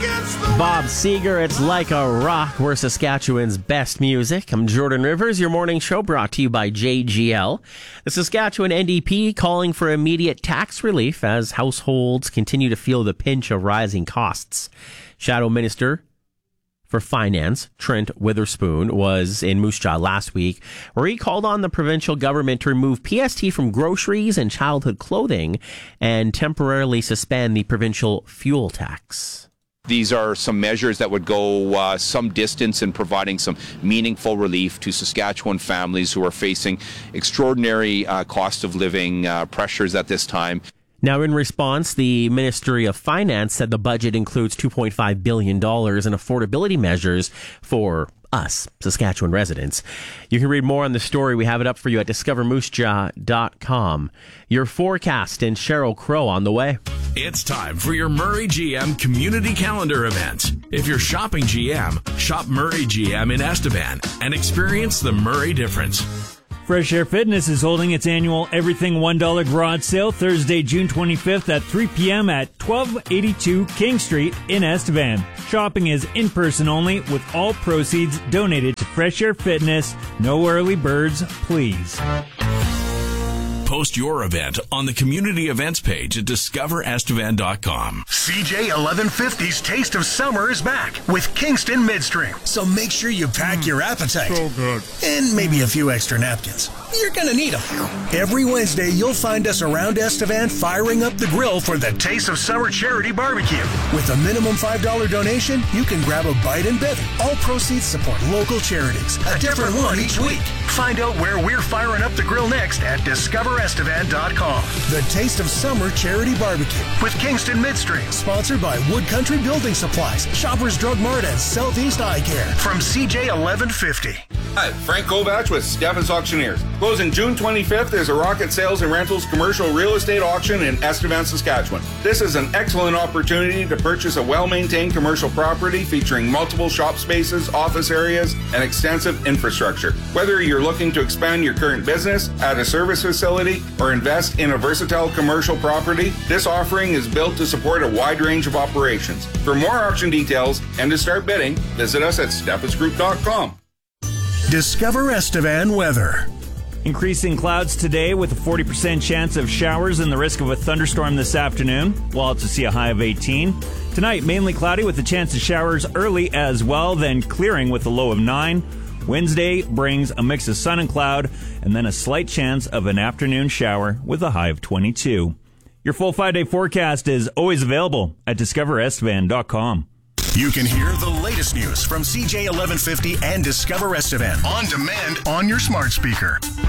Bob Seger, It's Like a Rock. We're Saskatchewan's best music. I'm Jordan Rivers, your morning show brought to you by JGL. The Saskatchewan NDP calling for immediate tax relief as households continue to feel the pinch of rising costs. Shadow Minister for Finance, Trent Witherspoon, was in Moose Jaw last week, where he called on the provincial government to remove PST from groceries and childhood clothing and temporarily suspend the provincial fuel tax. These are some measures that would go some distance in providing some meaningful relief to Saskatchewan families who are facing extraordinary cost of living pressures at this time. Now, in response, the Ministry of Finance said the budget includes $2.5 billion in affordability measures for us, Saskatchewan residents. You can read more on the story. We have it up for you at discovermoosejaw.com. Your forecast and Sheryl Crow on the way. It's time for your Murray GM Community Calendar event. If you're shopping GM, shop Murray GM in Estevan and experience the Murray difference. Fresh Air Fitness is holding its annual Everything $1 garage sale Thursday, June 25th at 3 p.m. at 1282 King Street in Estevan. Shopping is in-person only with all proceeds donated to Fresh Air Fitness. No early birds, please. Post your event on the community events page at discoverestevan.com. CJ 1150's Taste of Summer is back with Kingston Midstream. So make sure you pack your appetite. So good. And maybe a few extra napkins. You're going to need them. Every Wednesday, you'll find us around Estevan firing up the grill for the Taste of Summer Charity Barbecue. With a minimum $5 donation, you can grab a bite and bevy. All proceeds support local charities. A different one each week. Find out where we're firing up the grill next at discoverestevan.com. The Taste of Summer Charity Barbecue with Kingston Midstream. Sponsored by Wood Country Building Supplies, Shoppers Drug Mart, and Southeast Eye Care. From CJ 1150. Hi, Frank Kovach with Steffens Auctioneers. Closing June 25th is a Rocket Sales and Rentals commercial real estate auction in Estevan, Saskatchewan. This is an excellent opportunity to purchase a well-maintained commercial property featuring multiple shop spaces, office areas, and extensive infrastructure. Whether you're looking to expand your current business, add a service facility, or invest in a versatile commercial property, this offering is built to support a wide range of operations. For more auction details and to start bidding, visit us at steffensgroup.com. Discover Estevan weather. Increasing clouds today with a 40% chance of showers and the risk of a thunderstorm this afternoon. We'll also see a high of 18. Tonight, mainly cloudy with a chance of showers early as well, then clearing with a low of 9. Wednesday brings a mix of sun and cloud, and then a slight chance of an afternoon shower with a high of 22. Your full 5-day forecast is always available at discoverestevan.com. You can hear the latest news from CJ 1150 and Discover Estevan on demand on your smart speaker.